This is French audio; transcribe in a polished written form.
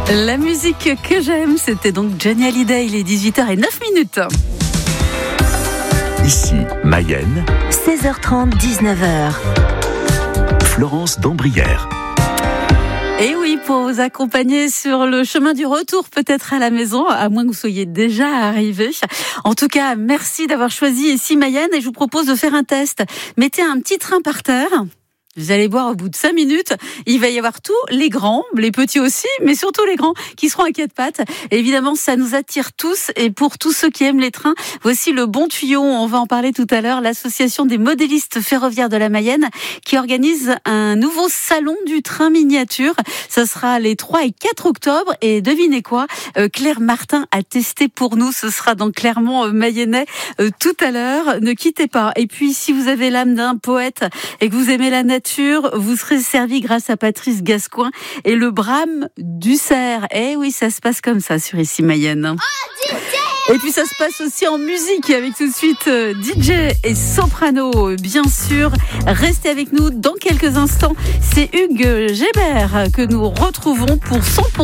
La musique que j'aime, c'était donc Johnny Hallyday, il est 18h09. Ici, Mayenne, 16h30, 19h. Florence Dambrière. Et oui, pour vous accompagner sur le chemin du retour, peut-être à la maison, à moins que vous soyez déjà arrivé. En tout cas, merci d'avoir choisi Ici Mayenne et je vous propose de faire un test. Mettez un petit train par terre. Vous allez voir, au bout de 5 minutes, il va y avoir tous les grands, les petits aussi, mais surtout les grands qui seront à quatre pattes. Et évidemment, ça nous attire tous. Et pour tous ceux qui aiment les trains, voici le bon tuyau. On va en parler tout à l'heure. L'association des modélistes ferroviaires de la Mayenne qui organise un nouveau salon du train miniature. Ça sera les 3 et 4 octobre. Et devinez quoi, Claire Martin a testé pour nous. Ce sera dans Clermont-Mayennais tout à l'heure. Ne quittez pas. Et puis, si vous avez l'âme d'un poète et que vous aimez la nature, vous serez servi grâce à Patrice Gascoigne et le Brame du Cerf. Eh oui, ça se passe comme ça sur Ici Mayenne. Et puis ça se passe aussi en musique avec tout de suite DJ et soprano, bien sûr. Restez avec nous dans quelques instants. C'est Hugues Gébert que nous retrouvons pour 100%.